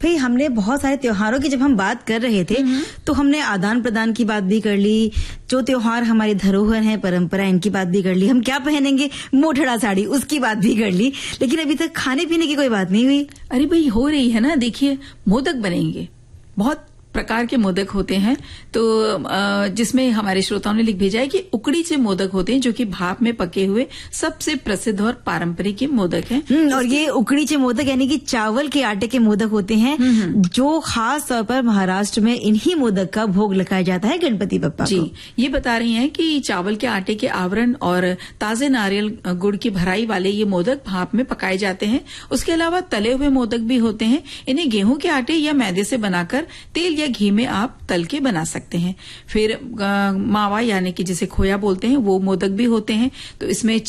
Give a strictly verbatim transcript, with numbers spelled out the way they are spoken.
भाई हमने बहुत सारे त्योहारों की जब हम बात कर रहे थे तो हमने आदान प्रदान की बात भी कर ली, जो त्योहार हमारी धरोहर है, परंपरा, इनकी बात भी कर ली, हम क्या पहनेंगे मोठड़ा साड़ी उसकी बात भी कर ली, लेकिन अभी तक खाने पीने की कोई बात नहीं हुई। अरे भाई हो रही है ना, देखिए मोदक बनेंगे, बहुत प्रकार के मोदक होते हैं, तो जिसमें हमारे श्रोताओं ने लिख भेजा है कि उकड़ी से मोदक होते हैं जो कि भाप में पके हुए सबसे प्रसिद्ध और पारंपरिक मोदक हैं। और ये उकड़ी से मोदक यानी कि चावल के आटे के मोदक होते हैं जो खास तौर पर महाराष्ट्र में इन्हीं मोदक का भोग लगाया जाता है गणपति बप्पा जी। ये बता रही हैं कि चावल के आटे के आवरण और ताजे नारियल गुड़ की भराई वाले ये मोदक भाप में पकाए जाते हैं। उसके अलावा तले हुए मोदक भी होते हैं। इन्हें गेहूं के आटे या मैदे से बनाकर तेल घी में आप तल के बना सकते हैं। फिर मावा यानी कि जिसे खोया बोलते हैं वो मोदक भी होते हैं। तो इसमें